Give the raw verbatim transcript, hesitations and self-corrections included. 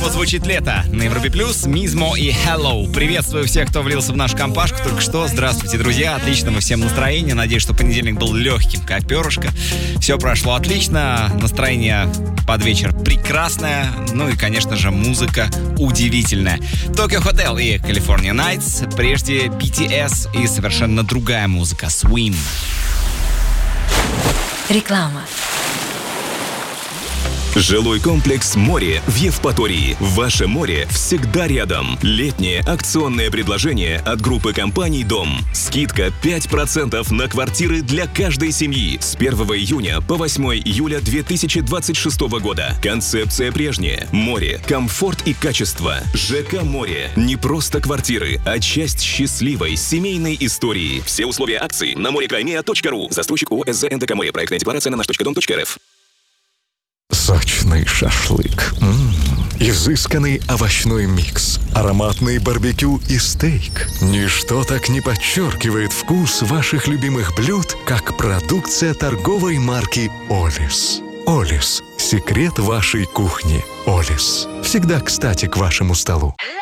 снова звучит лето. На Европе Плюс, Мизмо и Hello. Приветствую всех, кто влился в нашу компашку только что. Здравствуйте, друзья. Отличного всем настроения. Надеюсь, что понедельник был легким, как перышко. Все прошло отлично. Настроение под вечер прекрасное. Ну и, конечно же, музыка удивительная. Tokyo Hotel и California Nights. Прежде би ти эс и совершенно другая музыка. Swim. Реклама. Жилой комплекс «Море» в Евпатории. Ваше море всегда рядом. Летнее акционное предложение от группы компаний «Дом». Скидка пять процентов на квартиры для каждой семьи с первого июня по восьмое июля две тысячи двадцать шестого года. Концепция прежняя. Море, комфорт и качество. ЖК «Море». Не просто квартиры, а часть счастливой семейной истории. Все условия акции на морекаймеа точка ру. Застройщик ООО «СЗ НДК Море». Проектная декларация на наш точка дом точка эр эф. Сочный шашлык, м-м, изысканный овощной микс, ароматный барбекю и стейк. Ничто так не подчеркивает вкус ваших любимых блюд, как продукция торговой марки «Олис». «Олис» – секрет вашей кухни. «Олис» – всегда кстати к вашему столу.